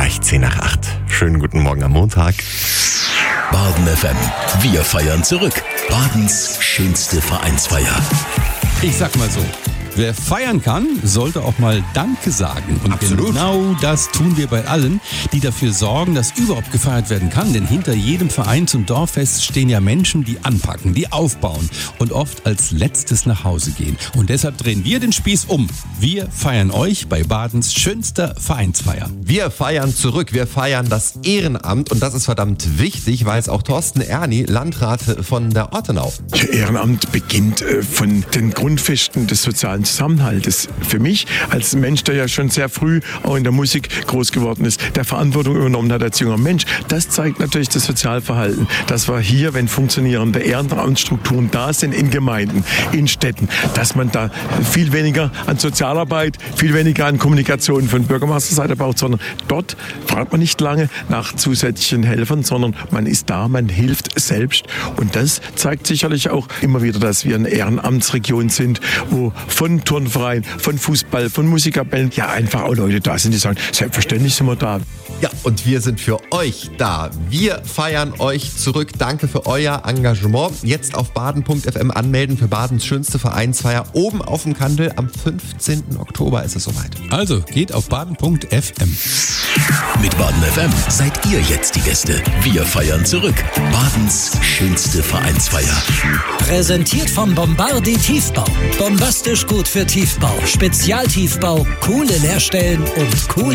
gleich 7:50. Schönen guten Morgen am Montag. Baden FM. Wir feiern zurück. Badens schönste Vereinsfeier. Ich sag mal so, wer feiern kann, sollte auch mal Danke sagen. Und Absolut. Genau das tun wir bei allen, die dafür sorgen, dass überhaupt gefeiert werden kann. Denn hinter jedem Verein zum Dorffest stehen ja Menschen, die anpacken, die aufbauen und oft als letztes nach Hause gehen. Und deshalb drehen wir den Spieß um. Wir feiern euch bei Badens schönster Vereinsfeier. Wir feiern zurück, wir feiern das Ehrenamt und das ist verdammt wichtig, weiß auch Thorsten Erni, Landrat von der Ortenau. Ehrenamt beginnt von den Grundfesten des sozialen Zusammenhaltes. Für mich als Mensch, der ja schon sehr früh auch in der Musik groß geworden ist, der Verantwortung übernommen hat als junger Mensch, das zeigt natürlich das Sozialverhalten. Dass wir hier, wenn funktionierende Ehrenamtsstrukturen da sind in Gemeinden, in Städten, dass man da viel weniger an Sozialarbeit, viel weniger an Kommunikation von Bürgermeisterseite braucht, sondern dort fragt man nicht lange nach zusätzlichen Helfern, sondern man ist da, man hilft selbst. Und das zeigt sicherlich auch immer wieder, dass wir eine Ehrenamtsregion sind, wo von Turnverein, von Fußball, von Musikkapellen, ja einfach auch Leute da sind, die sagen, selbstverständlich sind wir da. Ja, und wir sind für euch da. Wir feiern euch zurück. Danke für euer Engagement. Jetzt auf baden.fm anmelden für Badens schönste Vereinsfeier. Oben auf dem Kandel am 15. Oktober ist es soweit. Also geht auf baden.fm. Mit Baden FM seid ihr jetzt die Gäste. Wir feiern zurück. Badens schönste Vereinsfeier. Präsentiert vom Bombardi Tiefbau. Bombastisch gut für Tiefbau. Spezialtiefbau, coole Leerstellen und coole